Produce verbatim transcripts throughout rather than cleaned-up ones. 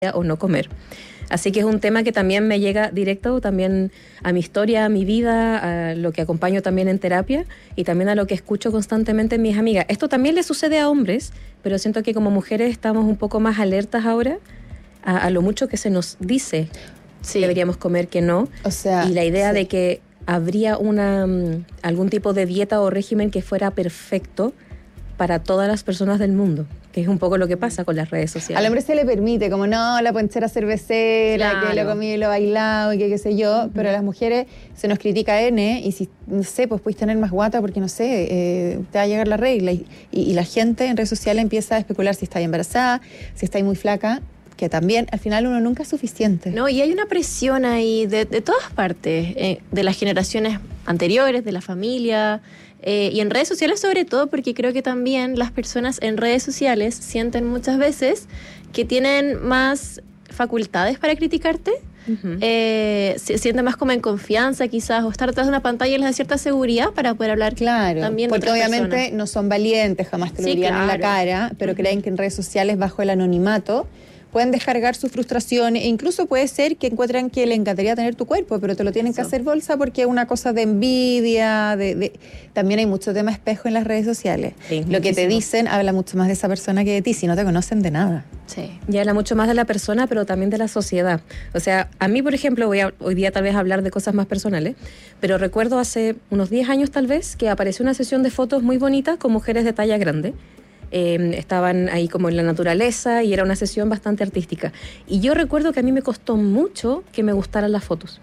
o no comer. Así que es un tema que también me llega directo también a mi historia, a mi vida, a lo que acompaño también en terapia y también a lo que escucho constantemente en mis amigas. Esto también le sucede a hombres, pero siento que como mujeres estamos un poco más alertas ahora a, a lo mucho que se nos dice sí. que deberíamos comer, que no. O sea, y la idea sí. de que habría una algún tipo de dieta o régimen que fuera perfecto para todas las personas del mundo, que es un poco lo que pasa con las redes sociales. Al hombre se le permite, como no, la ponchera cervecera, Claro. que lo comí y lo bailado y que qué sé yo, uh-huh. pero a las mujeres se nos critica N y si, no sé, pues puedes tener más guata porque, no sé, eh, te va a llegar la regla y, y, y la gente en redes sociales empieza a especular si está embarazada, si está muy flaca, que también al final uno nunca es suficiente. No, y hay una presión ahí de, de todas partes, eh, de las generaciones anteriores, de la familia, eh, y en redes sociales sobre todo, porque creo que también las personas en redes sociales sienten muchas veces que tienen más facultades para criticarte, uh-huh. eh, se sienten más como en confianza quizás, o estar detrás de una pantalla les da cierta seguridad para poder hablar claro, también de porque otras obviamente personas. No son valientes, jamás te lo sí, dirían claro. en la cara, pero uh-huh. creen que en redes sociales bajo el anonimato pueden descargar su frustración e incluso puede ser que encuentran que le encantaría tener tu cuerpo, pero te lo tienen Eso. que hacer bolsa porque es una cosa de envidia, de, de... también hay mucho tema espejo en las redes sociales. Sí, lo muchísimo. que te dicen habla mucho más de esa persona que de ti, si no te conocen de nada. Sí. Y habla mucho más de la persona, pero también de la sociedad. O sea, a mí, por ejemplo, voy a hoy día tal vez hablar de cosas más personales, pero recuerdo hace unos diez años tal vez que apareció una sesión de fotos muy bonita con mujeres de talla grande. Eh, estaban ahí como en la naturaleza y era una sesión bastante artística. Y yo recuerdo que a mí me costó mucho que me gustaran las fotos.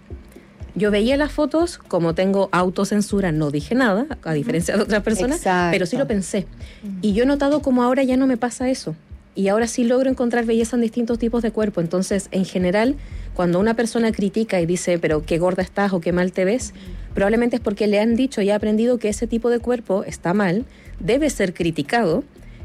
Yo veía las fotos, como tengo autocensura, no dije nada, a diferencia de otras personas, Exacto. pero sí lo pensé. Y yo he notado como ahora ya no me pasa eso. Y ahora sí logro encontrar belleza en distintos tipos de cuerpo. Entonces, en general, cuando una persona critica y dice, pero qué gorda estás o qué mal te ves, probablemente es porque le han dicho y ha aprendido que ese tipo de cuerpo está mal, debe ser criticado.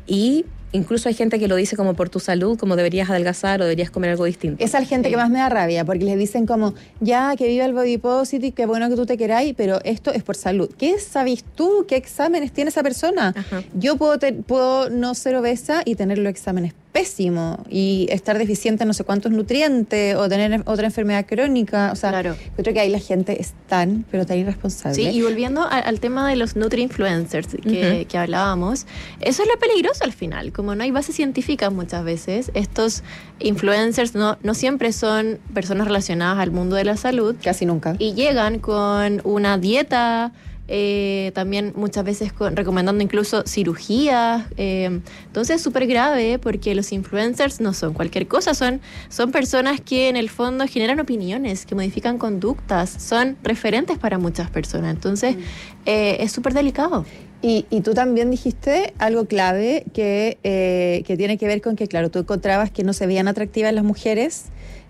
Y incluso hay gente que lo dice como por tu salud, como deberías adelgazar o deberías comer algo distinto. Esa es la gente sí. que más me da rabia, porque les dicen como, ya, que viva el body positive, qué bueno que tú te queráis, pero esto es por salud. ¿Qué sabes tú? ¿Qué exámenes tiene esa persona? Ajá. Yo puedo, te, puedo no ser obesa y tener los exámenes pésimos y estar deficiente en no sé cuántos nutrientes o tener otra enfermedad crónica. O sea, claro. yo creo que ahí la gente es tan, pero tan irresponsable. Sí, y volviendo a, al tema de los nutri-influencers que, uh-huh. que hablábamos, eso es lo peligroso al final. Como no hay base científica muchas veces, estos influencers no, no siempre son personas relacionadas al mundo de la salud. Casi nunca. Y llegan con una dieta, eh, también muchas veces con, recomendando incluso cirugías. Eh, entonces es súper grave porque los influencers no son cualquier cosa, son, son personas que en el fondo generan opiniones, que modifican conductas, son referentes para muchas personas. Entonces mm. eh, es súper delicado. Y, y tú también dijiste algo clave que, eh, que tiene que ver con que, claro, tú encontrabas que no se veían atractivas las mujeres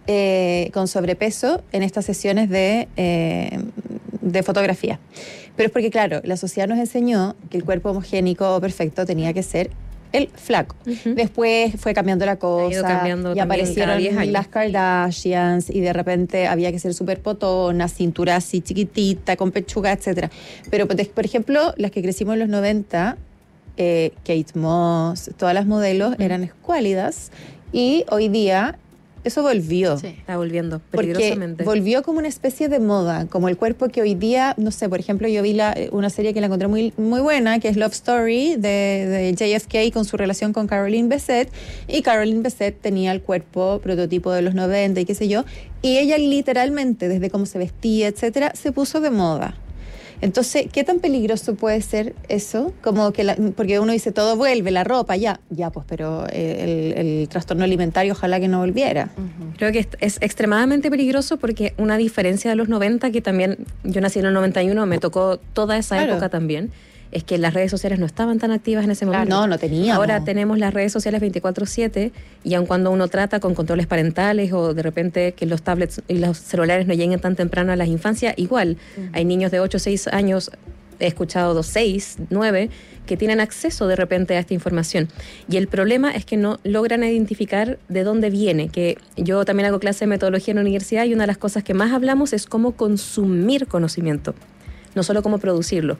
eh, con sobrepeso en estas sesiones de, eh, de fotografía. Pero es porque, claro, la sociedad nos enseñó que el cuerpo homogénico o perfecto tenía que ser el flaco. Uh-huh. Después fue cambiando la cosa cambiando y aparecieron las Kardashians y de repente había que ser súper potona, cintura así chiquitita, con pechuga, etcétera. Pero, por ejemplo, las que crecimos en los noventa, eh, Kate Moss, todas las modelos uh-huh. eran escuálidas y hoy día eso volvió. Sí, está volviendo peligrosamente. Porque volvió como una especie de moda, como el cuerpo que hoy día, no sé, por ejemplo, yo vi la, una serie que la encontré muy, muy buena, que es Love Story, de, de J F K con su relación con Caroline Bessette, y Caroline Bessette tenía el cuerpo prototipo de los noventa y qué sé yo, y ella literalmente, desde cómo se vestía, etcétera, se puso de moda. Entonces, ¿qué tan peligroso puede ser eso? Como que la, porque uno dice, todo vuelve, la ropa, ya, ya, pues, pero el, el trastorno alimentario ojalá que no volviera. Uh-huh. Creo que es, es extremadamente peligroso porque una diferencia de los noventa, que también, yo nací en el noventa y uno, me tocó toda esa claro. época también, es que las redes sociales no estaban tan activas en ese momento. No, no teníamos. Ahora tenemos las redes sociales veinticuatro siete y aun cuando uno trata con controles parentales o de repente que los tablets y los celulares no lleguen tan temprano a las infancias, igual uh-huh. hay niños de ocho o seis años, he escuchado dos, seis, nueve, que tienen acceso de repente a esta información. Y el problema es que no logran identificar de dónde viene, que yo también hago clase de metodología en la universidad y una de las cosas que más hablamos es cómo consumir conocimiento, no solo cómo producirlo.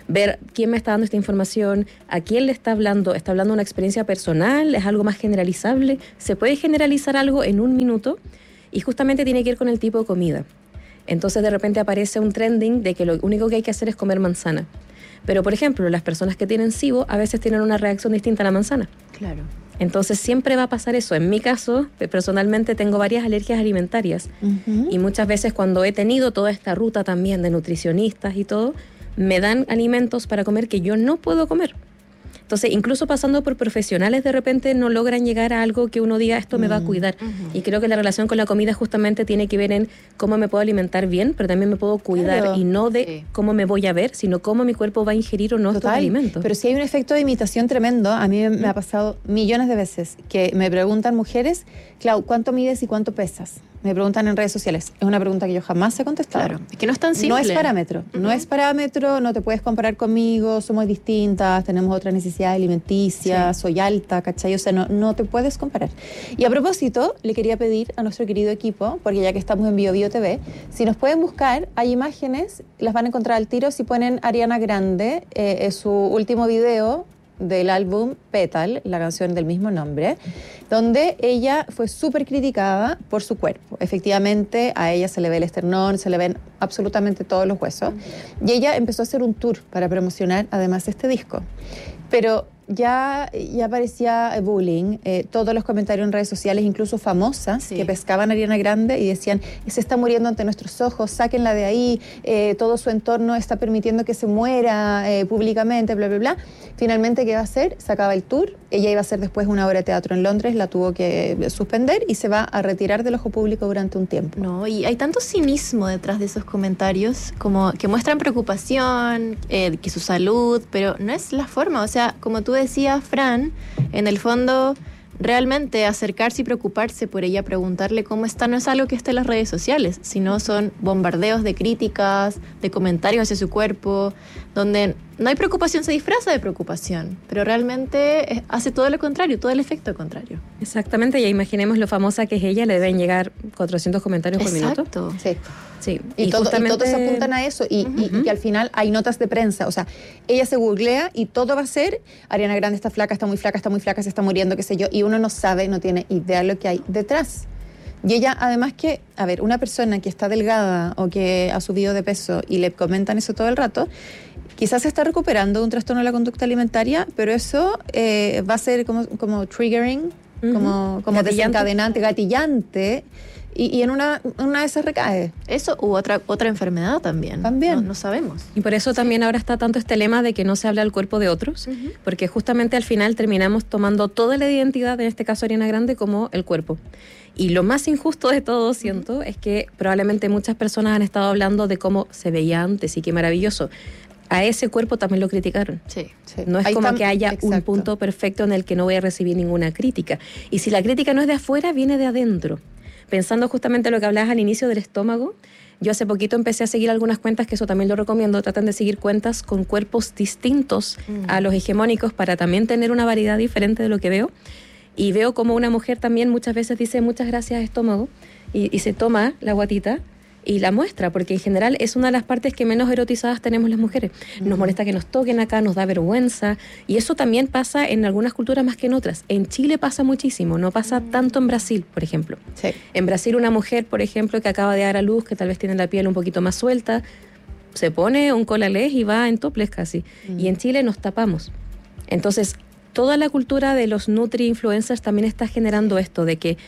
ver quién me está dando esta información, a quién le está hablando, está hablando una experiencia personal, es algo más generalizable, se puede generalizar algo en un minuto y justamente tiene que ir con el tipo de comida. Entonces de repente aparece un trending de que lo único que hay que hacer es comer manzana. Pero por ejemplo, las personas que tienen SIBO a veces tienen una reacción distinta a la manzana. Claro. Entonces siempre va a pasar eso. En mi caso, personalmente tengo varias alergias alimentarias uh-huh. y muchas veces cuando he tenido toda esta ruta también de nutricionistas y todo, me dan alimentos para comer que yo no puedo comer. Entonces, incluso pasando por profesionales, de repente no logran llegar a algo que uno diga, esto me va a cuidar. Uh-huh. Y creo que la relación con la comida justamente tiene que ver en cómo me puedo alimentar bien, pero también me puedo cuidar. Claro. Y no de sí. cómo me voy a ver, sino cómo mi cuerpo va a ingerir o no estos alimentos. Pero si hay un efecto de imitación tremendo, a mí me ha pasado millones de veces que me preguntan mujeres, Clau, ¿cuánto mides y cuánto pesas? Me preguntan en redes sociales. Es una pregunta que yo jamás he contestado. Claro, es que no es tan simple. No es parámetro. Uh-huh. No es parámetro, no te puedes comparar conmigo, somos distintas, tenemos otra necesidad alimenticia, sí. soy alta, ¿cachai? O sea, no, no te puedes comparar. Y a propósito, le quería pedir a nuestro querido equipo, porque ya que estamos en Bio Bio T V, si nos pueden buscar, hay imágenes, las van a encontrar al tiro si ponen Ariana Grande, eh, es su último video del álbum Petal, la canción del mismo nombre, donde ella fue súper criticada por su cuerpo. Efectivamente, a ella se le ve el esternón, se le ven absolutamente todos los huesos. Y ella empezó a hacer un tour para promocionar además este disco. Pero ya, ya parecía bullying, eh, todos los comentarios en redes sociales, incluso famosas, sí. que pescaban a Ariana Grande y decían, se está muriendo ante nuestros ojos, sáquenla de ahí, eh, todo su entorno está permitiendo que se muera eh, públicamente, bla, bla, bla. Finalmente, ¿qué va a hacer? Se acaba el tour, ella iba a hacer después una obra de teatro en Londres, la tuvo que suspender y se va a retirar del ojo público durante un tiempo. No, y hay tanto cinismo detrás de esos comentarios, como que muestran preocupación, eh, que su salud, pero no es la forma, o sea, como tú decía Fran, en el fondo realmente acercarse y preocuparse por ella, preguntarle cómo está, no es algo que esté en las redes sociales, sino son bombardeos de críticas, de comentarios hacia su cuerpo, donde no hay preocupación, se disfraza de preocupación, pero realmente hace todo lo contrario, todo el efecto contrario. Exactamente, ya imaginemos lo famosa que es ella, le deben llegar cuatrocientos comentarios Exacto. por minuto. Sí. Sí. Y, y, todo, justamente... y todos apuntan a eso y, uh-huh. y, y que al final hay notas de prensa, o sea, ella se googlea y todo va a ser Ariana Grande está flaca, está muy flaca, está muy flaca, se está muriendo, qué sé yo, y uno no sabe, no tiene idea de lo que hay detrás. Y ella, además que, a ver, una persona que está delgada o que ha subido de peso y le comentan eso todo el rato, quizás se está recuperando de un trastorno de la conducta alimentaria, pero eso eh, va a ser como, como triggering, uh-huh. como, como desencadenante, gatillante, y, y en una, una de esas recae. Eso u otra, otra enfermedad también. También. No, no sabemos. Y por eso también ahora está tanto este lema de que no se habla del cuerpo de otros, uh-huh. porque justamente al final terminamos tomando toda la identidad, en este caso Ariana Grande, como el cuerpo. Y lo más injusto de todo, siento, uh-huh. es que probablemente muchas personas han estado hablando de cómo se veía antes y qué maravilloso. A ese cuerpo también lo criticaron. Sí, sí. No es Ahí como tam- que haya exacto. un punto perfecto en el que no voy a recibir ninguna crítica. Y si la crítica no es de afuera, viene de adentro. Pensando justamente en lo que hablabas al inicio del estómago, yo hace poquito empecé a seguir algunas cuentas, que eso también lo recomiendo, tratan de seguir cuentas con cuerpos distintos mm. a los hegemónicos para también tener una variedad diferente de lo que veo. Y veo como una mujer también muchas veces dice muchas gracias estómago y, y se toma la guatita y la muestra, porque en general es una de las partes que menos erotizadas tenemos las mujeres. Nos molesta que nos toquen acá, nos da vergüenza, y eso también pasa en algunas culturas más que en otras. En Chile pasa muchísimo, no pasa tanto en Brasil, por ejemplo. Sí. En Brasil una mujer, por ejemplo, que acaba de dar a luz, que tal vez tiene la piel un poquito más suelta, se pone un colalés y va en toples casi. Mm. Y en Chile nos tapamos. Entonces, toda la cultura de los nutri-influencers también está generando esto de que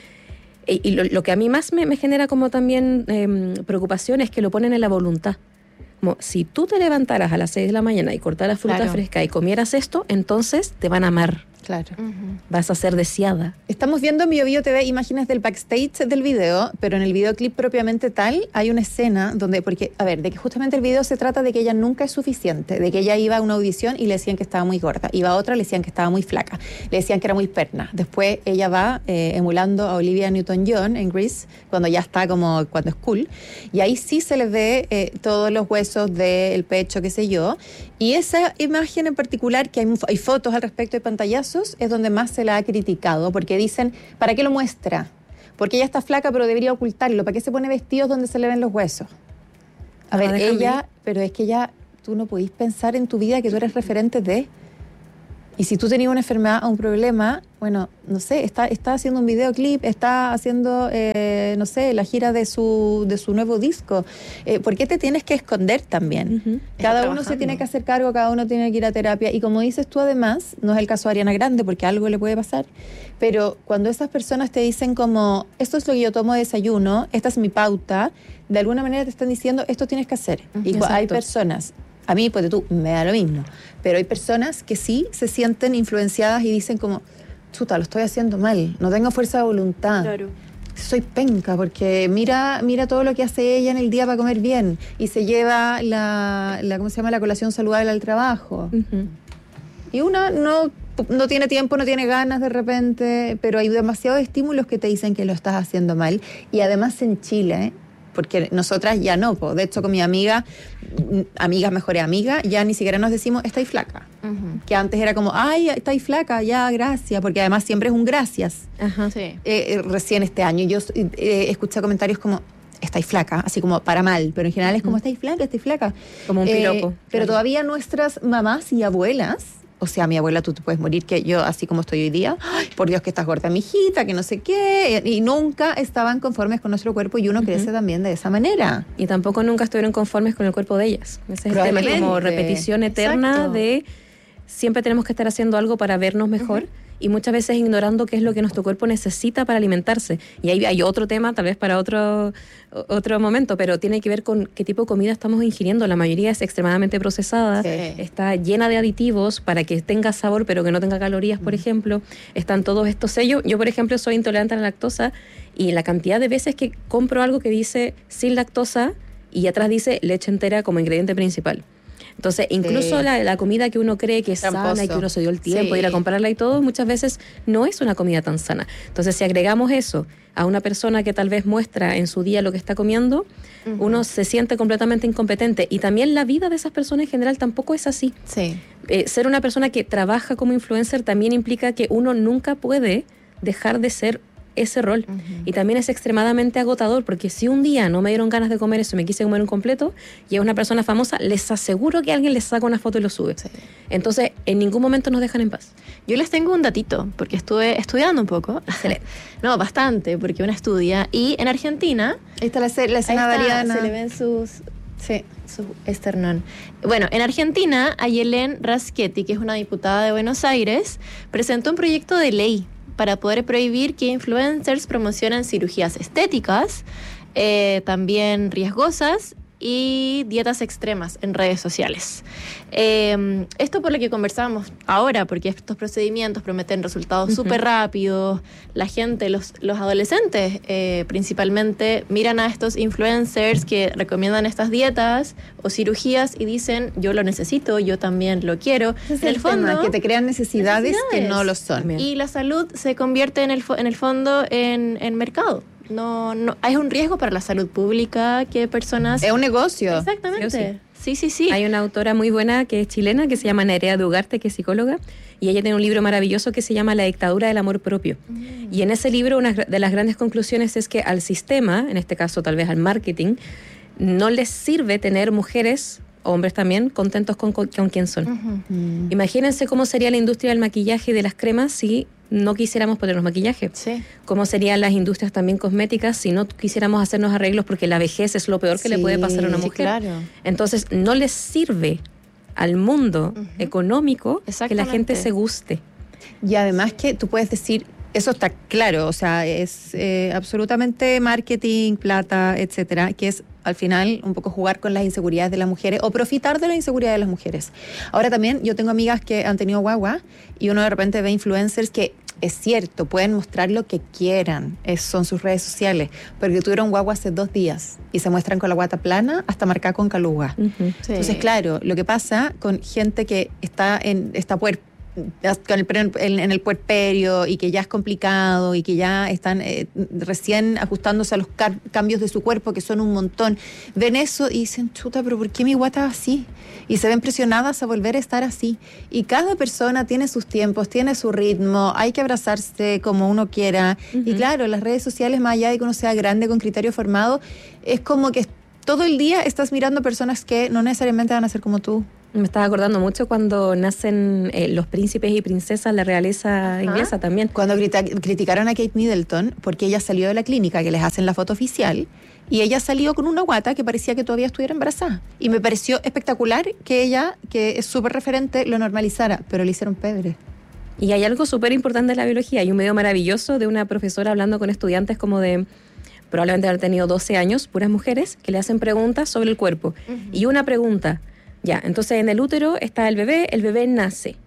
y lo, lo que a mí más me, me genera como también eh, preocupación es que lo ponen en la voluntad. Como si tú te levantaras a las seis de la mañana y cortaras fruta claro. fresca y comieras esto, entonces te van a amar. Claro. Uh-huh. Vas a ser deseada. Estamos viendo en Bio Bio T V imágenes del backstage del video, pero en el videoclip propiamente tal hay una escena donde, porque, a ver, de que justamente el video se trata de que ella nunca es suficiente, de que ella iba a una audición y le decían que estaba muy gorda, iba a otra, le decían que estaba muy flaca, le decían que era muy perna. Después ella va eh, emulando a Olivia Newton-John en Grease, cuando ya está como, cuando es cool, y ahí sí se le ve eh, todos los huesos del pecho, qué sé yo, y esa imagen en particular, que hay, hay fotos al respecto de pantallazos, es donde más se la ha criticado, porque dicen, ¿para qué lo muestra? Porque ella está flaca, pero debería ocultarlo. ¿Para qué se pone vestidos donde se le ven los huesos? A No, ver, déjame. ella, pero es que ella tú no podís pensar en tu vida que tú eres referente de. Y si tú tenías una enfermedad o un problema, bueno, no sé, está, está haciendo un videoclip, está haciendo, eh, no sé, la gira de su, de su nuevo disco. Eh, ¿Por qué te tienes que esconder también? Uh-huh. Cada uno se tiene que hacer cargo, cada uno tiene que ir a terapia. Y como dices tú, además, no es el caso de Ariana Grande, porque algo le puede pasar, pero cuando esas personas te dicen como, esto es lo que yo tomo de desayuno, esta es mi pauta, de alguna manera te están diciendo, esto tienes que hacer. Uh-huh. Y Exacto. hay personas... A mí, pues tú, me da lo mismo. Pero hay personas que sí se sienten influenciadas y dicen como, chuta, lo estoy haciendo mal, no tengo fuerza de voluntad. Claro. Soy penca, porque mira mira todo lo que hace ella en el día para comer bien. Y se lleva la, la ¿cómo se llama? La colación saludable al trabajo. Uh-huh. Y una no, no tiene tiempo, no tiene ganas de repente, pero hay demasiados estímulos que te dicen que lo estás haciendo mal. Y además en Chile, ¿eh? Porque nosotras ya no, po. De hecho con mi amiga, amigas mejores amigas, ya ni siquiera nos decimos, estáis flaca. Uh-huh. Que antes era como, ay, estáis flaca, ya, gracias, porque además siempre es un gracias. Uh-huh. Sí. Eh, eh, recién este año yo eh, escuché comentarios como, estáis flaca, así como para mal, pero en general es como, estáis flaca, estáis flaca. Como un piropo. Eh, claro. Pero todavía nuestras mamás y abuelas... O sea, mi abuela, tú te puedes morir, que yo, así como estoy hoy día, ay, por Dios que estás gorda, mijita, que no sé qué, y nunca estaban conformes con nuestro cuerpo y uno uh-huh. crece también de esa manera. Y tampoco nunca estuvieron conformes con el cuerpo de ellas. Ese es el tema, como repetición eterna. Exacto. De siempre tenemos que estar haciendo algo para vernos mejor. Uh-huh. Y muchas veces ignorando qué es lo que nuestro cuerpo necesita para alimentarse. Y ahí hay otro tema, tal vez para otro, otro momento, pero tiene que ver con qué tipo de comida estamos ingiriendo. La mayoría es extremadamente procesada, sí. está llena de aditivos para que tenga sabor, pero que no tenga calorías, por mm. ejemplo. Están todos estos sellos. Yo, por ejemplo, soy intolerante a la lactosa y la cantidad de veces que compro algo que dice sin lactosa y atrás dice leche entera como ingrediente principal. Entonces, incluso sí. la, la comida que uno cree que es Tramposo. sana y que uno se dio el tiempo sí. de ir a comprarla y todo, muchas veces no es una comida tan sana. Entonces, si agregamos eso a una persona que tal vez muestra en su día lo que está comiendo, uh-huh. uno se siente completamente incompetente. Y también la vida de esas personas en general tampoco es así. Sí. Eh, ser una persona que trabaja como influencer también implica que uno nunca puede dejar de ser ese rol. Uh-huh. Y también es extremadamente agotador, porque si un día no me dieron ganas de comer eso y me quise comer un completo y es una persona famosa, les aseguro que alguien les saca una foto y lo sube. Sí. Entonces, en ningún momento nos dejan en paz. Yo les tengo un datito, porque estuve estudiando un poco. No, bastante, porque uno estudia. Y en Argentina... Ahí está la, la escena de Ariana. Se le ven sus... Sí, su esternón. Bueno, en Argentina, Ayelen Raschetti, que es una diputada de Buenos Aires, presentó un proyecto de ley para poder prohibir que influencers promocionen cirugías estéticas, eh, también riesgosas y dietas extremas en redes sociales. Eh, esto por lo que conversábamos ahora, porque estos procedimientos prometen resultados uh-huh. súper rápidos. La gente, los, los adolescentes eh, principalmente, miran a estos influencers que recomiendan estas dietas o cirugías y dicen, yo lo necesito, yo también lo quiero. Es en el, el fondo, tema, que te crean necesidades, necesidades que no lo son. Y la salud se convierte en el, en el fondo en, en mercado. No, no, es un riesgo para la salud pública que personas... Es un negocio. Exactamente. Sí, sí, sí, sí. Hay una autora muy buena que es chilena, que se llama Nerea de Ugarte, que es psicóloga, y ella tiene un libro maravilloso que se llama La dictadura del amor propio. Mm. Y en ese libro una de las grandes conclusiones es que al sistema, en este caso tal vez al marketing, no les sirve tener mujeres, hombres también, contentos con, con, con quien son. Uh-huh. Mm. Imagínense cómo sería la industria del maquillaje y de las cremas si no quisiéramos ponernos maquillaje. Sí. Cómo serían las industrias también cosméticas si no quisiéramos hacernos arreglos, porque la vejez es lo peor que sí, le puede pasar a una mujer. Sí, claro. Entonces, no les sirve al mundo uh-huh. económico que la gente se guste. Y además que tú puedes decir, eso está claro, o sea, es eh, absolutamente marketing, plata, etcétera, que es al final un poco jugar con las inseguridades de las mujeres o profitar de las inseguridades de las mujeres. Ahora también yo tengo amigas que han tenido guagua y uno de repente ve influencers que, es cierto, pueden mostrar lo que quieran, es, son sus redes sociales, porque tuvieron guagua hace dos días y se muestran con la guata plana hasta marcada con caluga. Uh-huh. Sí. Entonces, claro, lo que pasa con gente que está en esta puerta, con el, en el puerperio y que ya es complicado y que ya están eh, recién ajustándose a los car- cambios de su cuerpo, que son un montón, ven eso y dicen, chuta, pero ¿por qué mi guata es así? Y se ven presionadas a volver a estar así. Y cada persona tiene sus tiempos, tiene su ritmo, hay que abrazarse como uno quiera. Uh-huh. Y claro, las redes sociales, más allá de que uno sea grande con criterio formado, es como que todo el día estás mirando personas que no necesariamente van a ser como tú. Me estaba acordando mucho cuando nacen eh, los príncipes y princesas, la realeza inglesa también. Cuando crita- criticaron a Kate Middleton porque ella salió de la clínica, que les hacen la foto oficial, y ella salió con una guata que parecía que todavía estuviera embarazada. Y me pareció espectacular que ella, que es súper referente, lo normalizara, pero le hicieron pebre. Y hay algo súper importante en la biología. Hay un video maravilloso de una profesora hablando con estudiantes como de, probablemente haber tenido doce años, puras mujeres, que le hacen preguntas sobre el cuerpo. Uh-huh. Y una pregunta, ya, entonces en el útero está el bebé, el bebé nace.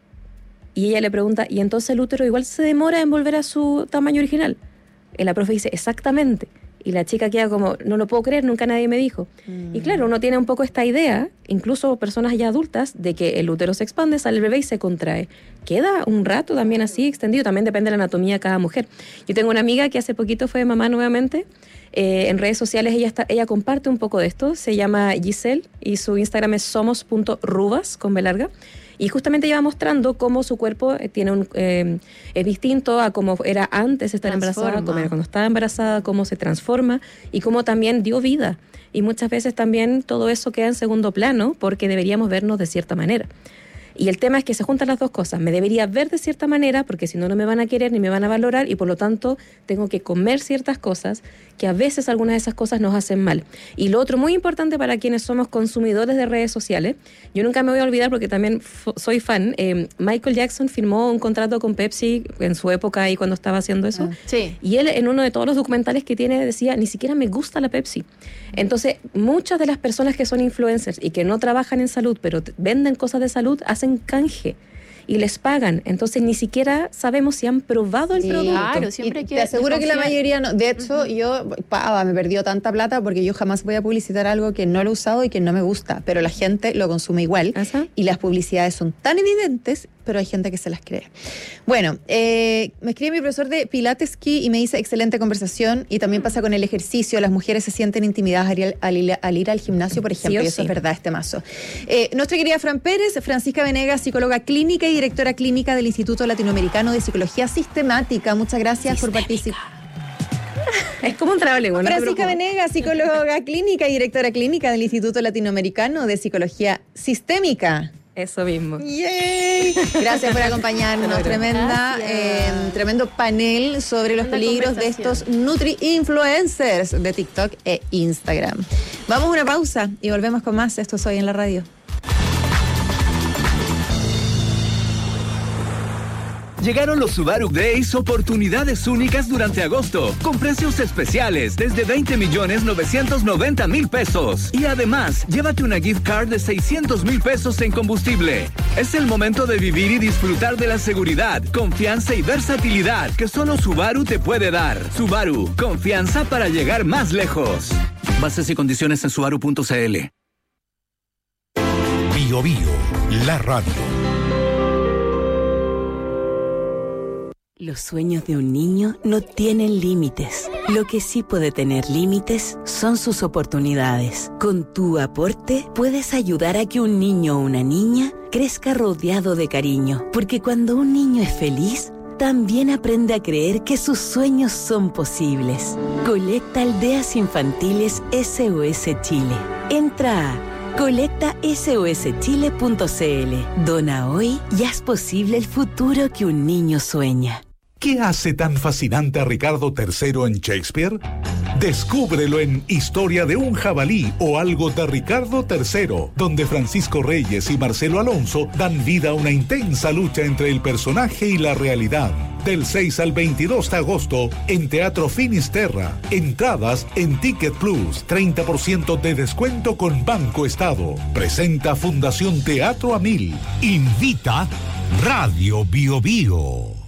Y ella le pregunta, ¿y entonces el útero igual se demora en volver a su tamaño original? Y la profe dice, exactamente. Y la chica queda como, no lo puedo creer, nunca nadie me dijo. Mm. Y claro, uno tiene un poco esta idea, incluso personas ya adultas, de que el útero se expande, sale el bebé y se contrae. Queda un rato también así extendido, también depende de la anatomía de cada mujer. Yo tengo una amiga que hace poquito fue mamá nuevamente, eh, en redes sociales ella, está, ella comparte un poco de esto, se llama Giselle y su Instagram es somos punto rubas, con B larga. Y justamente iba mostrando cómo su cuerpo tiene un, eh, es distinto a cómo era antes de estar Transforma. embarazada, cómo era cuando estaba embarazada, cómo se transforma y cómo también dio vida. Y muchas veces también todo eso queda en segundo plano porque deberíamos vernos de cierta manera. Y el tema es que se juntan las dos cosas. Me debería ver de cierta manera porque si no, no me van a querer ni me van a valorar y por lo tanto tengo que comer ciertas cosas que a veces algunas de esas cosas nos hacen mal. Y lo otro muy importante para quienes somos consumidores de redes sociales, yo nunca me voy a olvidar porque también f- soy fan, eh, Michael Jackson firmó un contrato con Pepsi en su época ahí cuando estaba haciendo eso. Ah, sí. Y él en uno de todos los documentales que tiene decía, ni siquiera me gusta la Pepsi. Entonces, muchas de las personas que son influencers y que no trabajan en salud, pero t- venden cosas de salud, hacen canje y les pagan. Entonces, ni siquiera sabemos si han probado el Sí, producto. Claro, siempre Y hay que te aseguro que la desconfiar. mayoría no. De hecho, uh-huh. yo, pava, me perdió tanta plata porque yo jamás voy a publicitar algo que no lo he usado y que no me gusta, pero la gente lo consume igual. Ajá. Y las publicidades son tan evidentes, pero hay gente que se las cree. Bueno, eh, me escribe mi profesor de Pilates Ski y me dice, excelente conversación, y también pasa con el ejercicio, las mujeres se sienten intimidadas al ir al, al, al, ir al gimnasio, por ejemplo, Sí o y eso sí. es verdad, este mazo. Eh, nuestra querida Fran Pérez, Francisca Venegas, psicóloga clínica y directora clínica del Instituto Latinoamericano de Psicología Sistemática. Muchas gracias Sistémica. por participar. Es como un trabalenguas. Francisca Venegas, psicóloga clínica y directora clínica del Instituto Latinoamericano de Psicología Sistémica. Eso mismo. ¡Yay! Gracias por acompañarnos. Tremenda, eh, tremendo panel sobre los Tremenda peligros de estos nutri-influencers de TikTok e Instagram. Vamos a una pausa y volvemos con más. Esto es Hoy en la Radio. Llegaron los Subaru Days, oportunidades únicas durante agosto, con precios especiales desde veinte millones novecientos noventa mil pesos. Y además, llévate una gift card de seiscientos mil pesos en combustible. Es el momento de vivir y disfrutar de la seguridad, confianza y versatilidad que solo Subaru te puede dar. Subaru, confianza para llegar más lejos. Bases y condiciones en subaru punto c l. Bio Bio, la radio. Los sueños de un niño no tienen límites. Lo que sí puede tener límites son sus oportunidades. Con tu aporte puedes ayudar a que un niño o una niña crezca rodeado de cariño, porque cuando un niño es feliz, también aprende a creer que sus sueños son posibles. Colecta Aldeas Infantiles S O S Chile. Entra a colecta s o s chile punto c l. Dona hoy y haz posible el futuro que un niño sueña. ¿Qué hace tan fascinante a Ricardo tercero en Shakespeare? Descúbrelo en Historia de un jabalí o algo de Ricardo tercero, donde Francisco Reyes y Marcelo Alonso dan vida a una intensa lucha entre el personaje y la realidad. Del seis al veintidós de agosto en Teatro Finisterra. Entradas en Ticket Plus, treinta por ciento de descuento con Banco Estado. Presenta Fundación Teatro a Mil. Invita Radio Bio Bio.